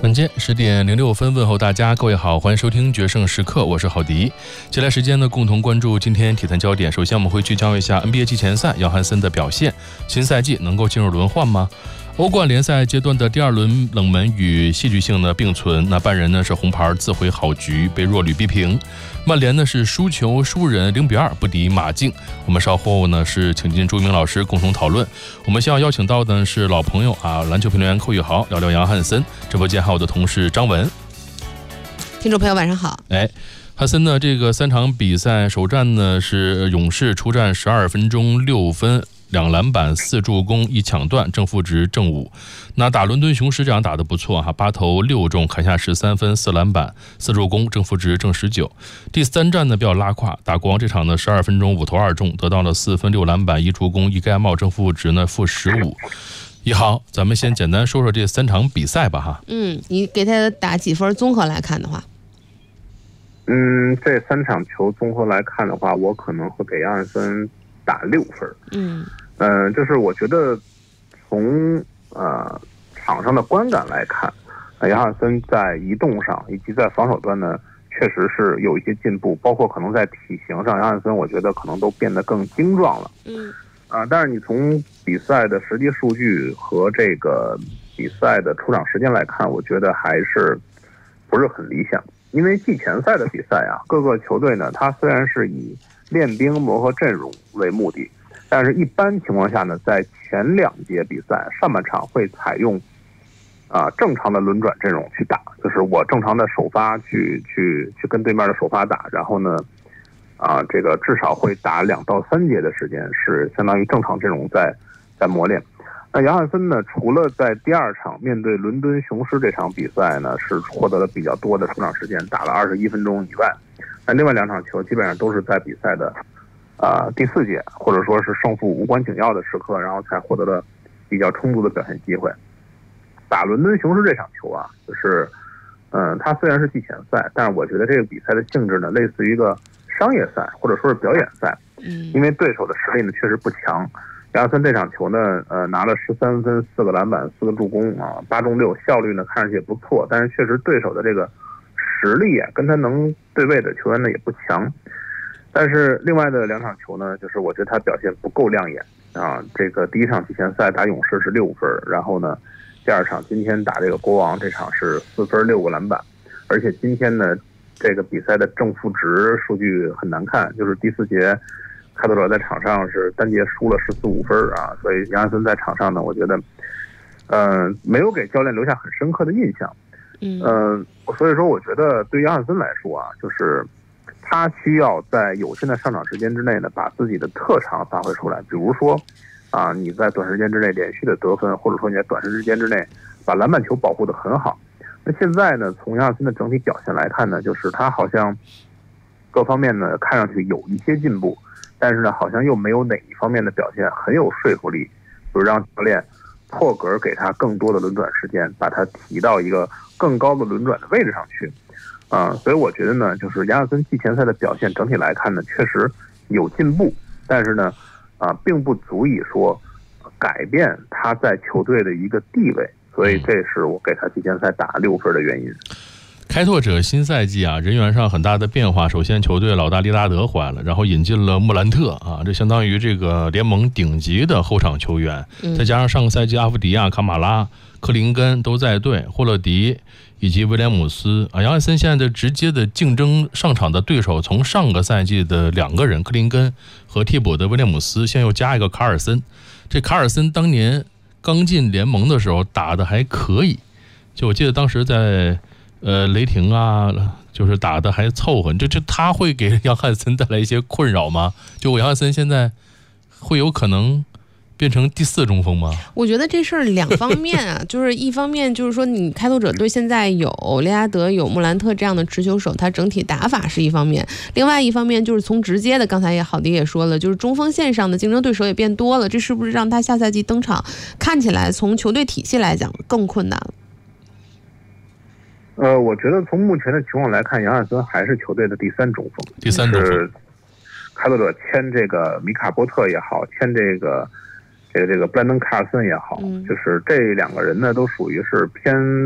本间10:06问候大家，各位好，欢迎收听决胜时刻，我是郝迪。接下来时间呢，共同关注今天体坛焦点。首先我们会聚焦一下 NBA 季前赛，杨汉森的表现，新赛季能够进入轮换吗？欧冠联赛阶段的第二轮冷门与戏剧性的并存，那拜仁呢是红牌自毁好局，被弱旅逼平；曼联呢是输球输人0-2不敌马竞。我们稍后呢是请进朱明老师共同讨论。我们希望邀请到的是老朋友篮球评论员寇宇豪，聊聊杨汉森。直播间还有我的同事张文。 听众朋友晚上好。 汉森呢这个3场比赛，首战呢是勇士出战12分钟6分2篮板4助攻1抢断，正负值正5。那打伦敦雄狮这样打得不错8投6中，砍下13分4篮板4助攻，正负值正19。第3战呢比较拉胯，打国王这场呢12分钟5投2中，得到了4分6篮板1助攻1盖帽，正负值呢-15。一豪，咱们先简单说说这3场比赛吧你给他打几分？综合来看的话， 这3场球综合来看的话，我可能会给杨汉森打6分。就是我觉得从场上的观感来看，杨汉森在移动上以及在防守端呢，确实是有一些进步，包括可能在体型上，杨汉森我觉得可能都变得更精壮了。但是你从比赛的实际数据和这个比赛的出场时间来看，我觉得还是不是很理想。因为季前赛的比赛各个球队呢，它虽然是以练兵磨合阵容为目的，但是一般情况下呢，在前2节比赛上半场会采用正常的轮转阵容去打，就是我正常的首发去跟对面的首发打，然后呢这个至少会打2到3节的时间，是相当于正常阵容在磨练。那杨汉森呢，除了在第2场面对伦敦雄狮这场比赛呢，是获得了比较多的出场时间，打了21分钟以外，那另外2场球基本上都是在比赛的第4节，或者说是胜负无关紧要的时刻，然后才获得了比较充足的表现机会。打伦敦雄狮这场球就是它虽然是季前赛，但是我觉得这个比赛的性质呢，类似于一个商业赛或者说是表演赛。因为对手的实力呢确实不强。杨汉森这场球呢拿了13分4个篮板4个助攻8中6，效率呢看上去也不错，但是确实对手的这个实力跟他能对位的球员呢也不强。但是另外的2场球呢，就是我觉得他表现不够亮眼这个第1场季前赛打勇士是6分，然后呢第2场今天打这个国王这场是4分6个篮板，而且今天呢这个比赛的正负值数据很难看，就是第4节开拓者在场上是单节输了14-5分所以杨汉森在场上呢，我觉得没有给教练留下很深刻的印象。所以说我觉得对杨汉森来说就是他需要在有限的上场时间之内呢，把自己的特长发挥出来。比如说你在短时间之内连续的得分，或者说你在短时间之内把篮板球保护得很好。那现在呢，从杨汉森的整体表现来看呢，就是他好像各方面呢看上去有一些进步，但是呢好像又没有哪一方面的表现很有说服力，就是让教练破格给他更多的轮转时间，把他提到一个更高的轮转的位置上去。所以我觉得呢，就是杨汉森季前赛的表现整体来看呢，确实有进步，但是呢并不足以说改变他在球队的一个地位，所以这是我给他季前赛打6分的原因。 开拓者新赛季人员上很大的变化。首先球队老大利拉德回来了，然后引进了莫兰特这相当于这个联盟顶级的后场球员，再加上上个赛季阿夫迪亚、卡马拉、克林根都在队，霍勒迪以及威廉姆斯杨汉森现在的直接的竞争上场的对手，从上个赛季的2个人克林根和替补的威廉姆斯，现在又加一个卡尔森。这卡尔森当年刚进联盟的时候打得还可以，就我记得当时在雷霆就是打得还凑合。这他会给杨汉森带来一些困扰吗？就杨汉森现在会有可能变成第4中锋吗？ 我觉得这事儿2方面就是一方面就是说你开拓者队现在有利拉德有穆兰特这样的持球手，他整体打法是一方面，另外一方面就是从直接的，刚才郝迪也说了，就是中锋线上的竞争对手也变多了，这是不是让他下赛季登场看起来从球队体系来讲更困难了？ 我觉得从目前的情况来看，杨汉森还是球队的第3中锋。 第3中锋， 开拓者签这个米卡波特也好，签这个布兰登·卡尔森也好，就是这2个人呢，都属于是偏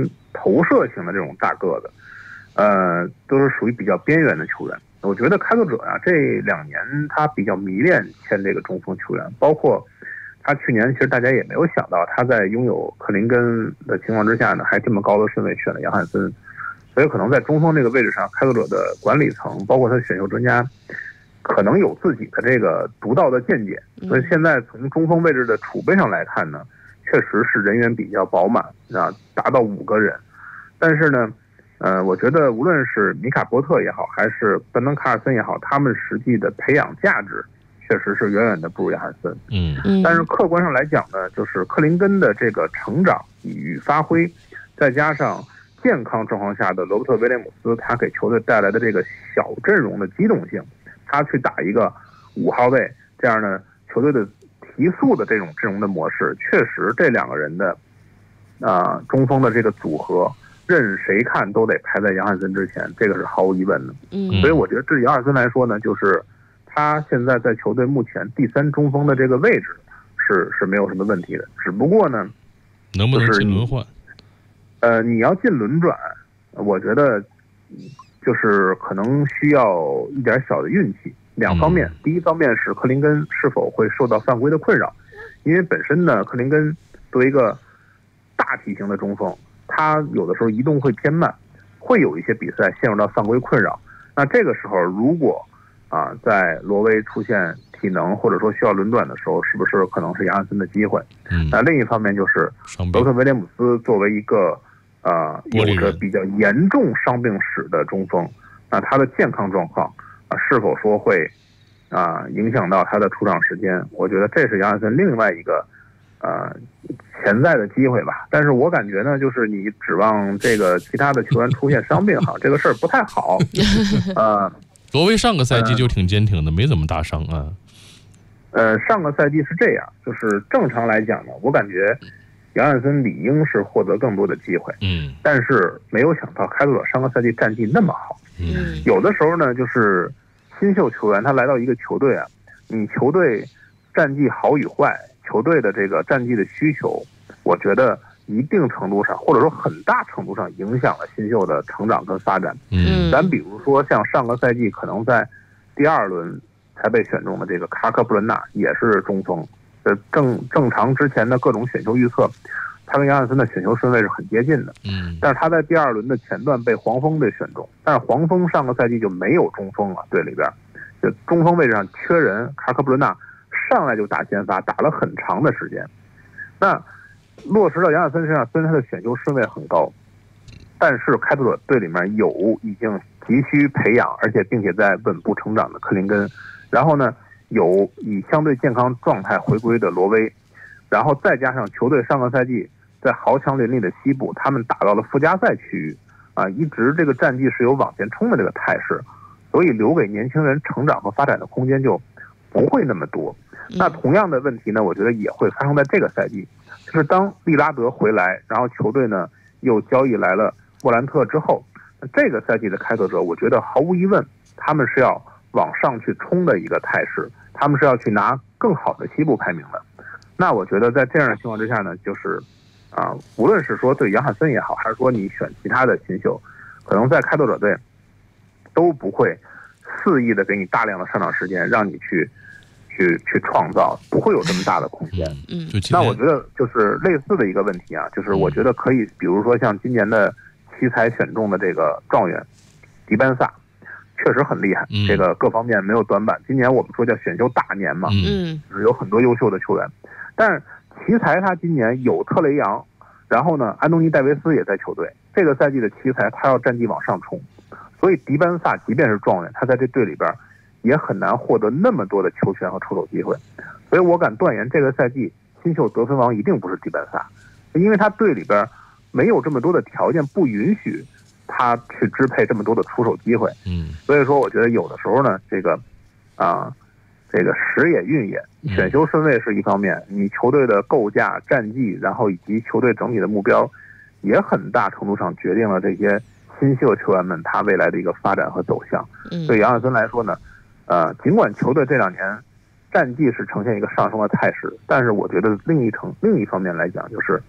投射型的这种大个子，都是属于比较边缘的球员。我觉得开拓者啊，这2年他比较迷恋签这个中锋球员，包括他去年其实大家也没有想到他在拥有克林根的情况之下呢，还这么高的顺位选了杨汉森，所以可能在中锋这个位置上，开拓者的管理层包括他的选秀专家可能有自己的这个独到的见解，所以现在从中锋位置的储备上来看呢，确实是人员比较饱满啊，达到5个人。但是呢，我觉得无论是米卡波特也好，还是班登卡尔森也好，他们实际的培养价值确实是远远的不如杨汉森。但是客观上来讲呢，就是克林根的这个成长与发挥，再加上健康状况下的罗伯特威廉姆斯，他给球队带来的这个小阵容的机动性，他去打一个5号位这样的球队的提速的这种阵容的模式，确实这2个人的中锋的这个组合，任谁看都得排在杨汉森之前，这个是毫无疑问的。所以我觉得对于杨汉森来说呢，就是他现在在球队目前第3中锋的这个位置是没有什么问题的，只不过呢， 能不能进轮换？ 你要进轮转，我觉得就是可能需要一点小的运气。2方面，第一方面是克林根是否会受到犯规的困扰，因为本身呢，克林根作为一个大体型的中锋，他有的时候移动会偏慢，会有一些比赛陷入到犯规困扰。那这个时候，如果在罗威出现体能或者说需要轮转的时候，是不是可能是杨汉森的机会？那另一方面就是罗特威廉姆斯作为一个有着比较严重伤病史的中锋，那他的健康状况是否说会影响到他的出场时间？我觉得这是杨汉森另外一个潜在的机会吧。但是我感觉呢，就是你指望这个其他的球员出现伤病这个事儿不太好。 罗威上个赛季就挺坚挺的，没怎么大伤啊。 上个赛季是这样，就是正常来讲呢，我感觉杨汉森理应是获得更多的机会。但是没有想到开拓者上个赛季战绩那么好。有的时候呢，就是新秀球员他来到一个球队你球队战绩好与坏，球队的这个战绩的需求，我觉得一定程度上或者说很大程度上影响了新秀的成长跟发展。咱比如说像上个赛季可能在第2轮才被选中的这个卡克布伦纳，也是中锋。正常之前的各种选秀预测，他跟杨汉森的选秀顺位是很接近的。但是他在第2轮的前段被黄蜂队选中，但是黄蜂上个赛季就没有中锋了，队里边就中锋位置上缺人，卡克布伦纳上来就打先发，打了很长的时间。那落实到杨汉森身上，虽然他的选秀顺位很高，但是开拓者队里面有已经急需培养而且并且在稳步成长的克林根，然后呢有以相对健康状态回归的罗威，然后再加上球队上个赛季在豪强林立的西部，他们打到了附加赛区域一直这个战绩是有往前冲的这个态势，所以留给年轻人成长和发展的空间就不会那么多。那同样的问题呢，我觉得也会发生在这个赛季，就是当利拉德回来，然后球队呢又交易来了莫兰特之后，这个赛季的开拓者，我觉得毫无疑问，他们是要往上去冲的一个态势，他们是要去拿更好的西部排名的。那我觉得在这样的情况之下呢，就是无论是说对杨汉森也好，还是说你选其他的新秀，可能在开拓者队都不会肆意的给你大量的上场时间，让你去创造，不会有这么大的空间。那我觉得就是类似的一个问题就是我觉得可以，比如说像今年的奇才选中的这个状元迪班萨，确实很厉害，这个各方面没有短板。今年我们说叫选秀大年嘛，就是有很多优秀的球员。但是奇才他今年有特雷杨，然后呢安东尼戴维斯也在球队，这个赛季的奇才他要战绩往上冲，所以迪班萨即便是状元，他在这队里边也很难获得那么多的球权和出手机会。所以我敢断言，这个赛季新秀得分王一定不是迪班萨，因为他队里边没有这么多的条件，不允许他去支配这么多的出手机会。所以说我觉得有的时候呢，这个时也运也，选秀顺位是一方面，你球队的构架、战绩，然后以及球队整体的目标，也很大程度上决定了这些新秀球员们他未来的一个发展和走向。对杨汉森来说呢，尽管球队这2年战绩是呈现一个上升的态势，但是我觉得另一方面来讲，就是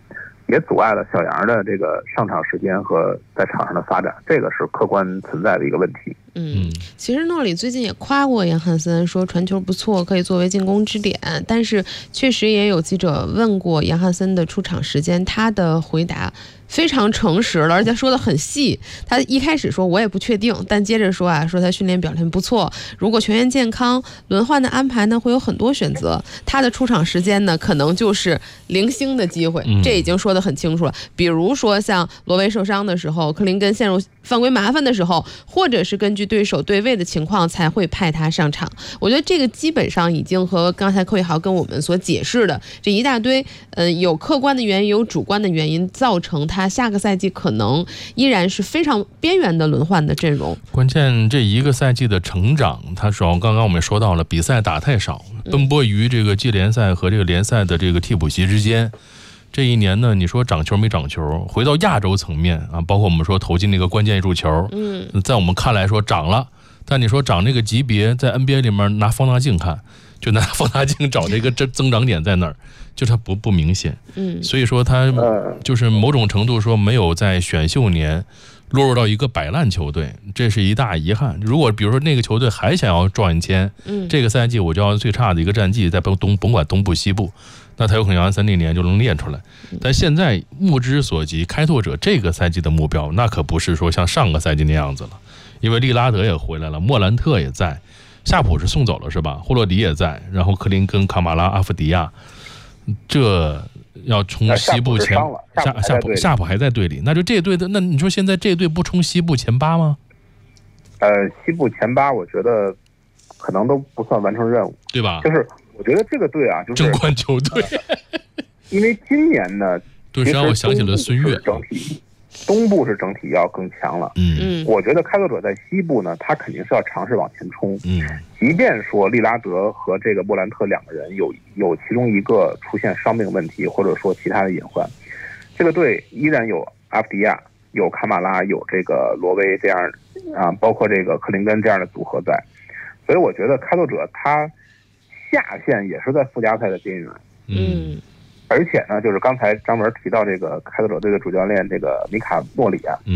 也阻碍了小杨的这个上场时间和在场上的发展，这个是客观存在的一个问题。 其实诺里最近也夸过杨汉森，说传球不错，可以作为进攻支点。但是确实也有记者问过杨汉森的出场时间，他的回答非常诚实了，而且说的很细。他一开始说我也不确定，但接着说说他训练表现不错，如果全员健康，轮换的安排呢会有很多选择，他的出场时间呢可能就是零星的机会，这已经说得很清楚了。比如说像罗威受伤的时候，克林根陷入犯规麻烦的时候，或者是根据对手对位的情况才会派他上场。我觉得这个基本上已经和刚才柯宇豪跟我们所解释的这一大堆有客观的原因有主观的原因，造成他下个赛季可能依然是非常边缘的轮换的阵容。 关键这一个赛季的成长，他主要刚刚我们说到了比赛打太少，奔波于这个季联赛和这个联赛的这个替补席之间。这一年呢，你说长球没长球，回到亚洲层面啊，包括我们说投进那个关键入球，在我们看来说涨了，但你说涨这个级别，在 NBA 里面拿放大镜看，就拿放大镜找这个增长点在哪儿，就它不明显。所以说它就是某种程度说没有在选秀年落入到一个摆烂球队，这是一大遗憾。如果比如说那个球队还想要赚钱，这个赛季我就要最差的一个战绩，在甭管东部西部，那他有可能杨汉森那年就能练出来。但现在目之所及，开拓者这个赛季的目标那可不是说像上个赛季那样子了，因为利拉德也回来了，莫兰特也在，夏普是送走了是吧？霍洛迪也在，然后克林根、卡马拉、阿夫迪亚，这要冲西部前夏普还在队里，那就这队的，那你说现在这队不冲西部前8吗？ 西部前8我觉得可能都不算完成任务， 对吧？ 就是我觉得这个队啊，就是争冠球队。 因为今年呢， 顿时让我想起了孙悦。 东部是整体要更强了。我觉得开拓者在西部呢，他肯定是要尝试往前冲。即便说利拉德和这个莫兰特2个人有其中一个出现伤病问题，或者说其他的隐患，这个队依然有阿夫迪亚、有卡马拉、有这个罗威这样包括这个克林根这样的组合在。所以我觉得开拓者他下限也是在附加赛的边缘。而且呢，就是刚才张文提到这个开拓者队的主教练这个米卡诺里啊，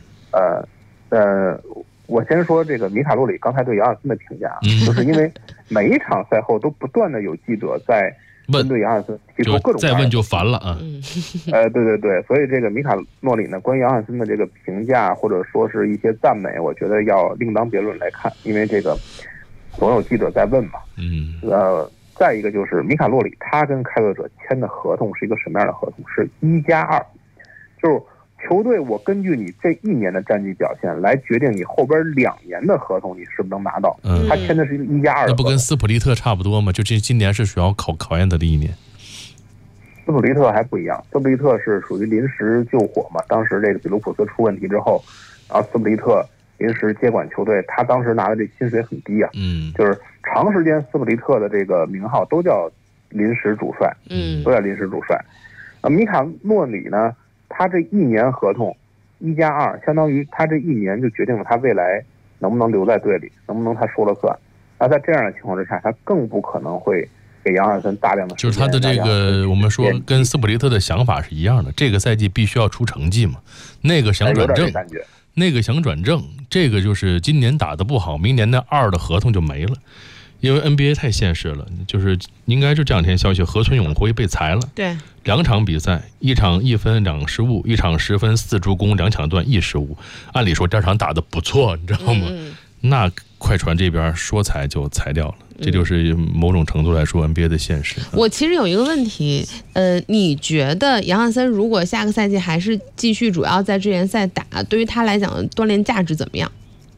我先说这个米卡诺里刚才对杨汉森的评价，就是因为每一场赛后都不断的有记者在针对杨汉森提出各种再问就烦了啊。 对，所以这个米卡诺里呢，关于杨汉森的这个评价或者说是一些赞美，我觉得要另当别论来看，因为这个总有记者在问嘛。再一个就是米卡洛里他跟开拓者签的合同是一个什么样的合同？是1+2，就是球队我根据你这1年的战绩表现来决定你后边2年的合同你是不是能拿到。他签的是一个1+2， 那不跟斯普利特差不多吗？就今年是属于要考验他的1年。 斯普利特还不一样，斯普利特是属于临时救火嘛，当时这个比卢普斯出问题之后，然后斯普利特临时接管球队，他当时拿的这薪水很低啊，就是长时间斯普利特的这个名号都叫临时主帅，都叫临时主帅。米卡诺里呢，他这1年合同1+2，相当于他这1年就决定了他未来能不能留在队里，能不能他说了算。那在这样的情况之下，他更不可能会给杨汉森大量的时间。 就是他的这个，我们说跟斯普利特的想法是一样的，这个赛季必须要出成绩嘛，那个想转正。那个想转正，这个就是今年打得不好，明年那2的合同就没了，因为 NBA 太现实了，就是应该就这2天消息，河村永辉被裁了， 对 ，2场比赛，1场1分2失误，1场10分4助攻，2抢断1失误，按理说这场打得不错，你知道吗？那快船这边说裁就裁掉了，这就是某种程度来说 NBA 的现实。 我其实有一个问题，你觉得杨汉森如果下个赛季还是继续主要在支联赛打，对于他来讲锻炼价值怎么样？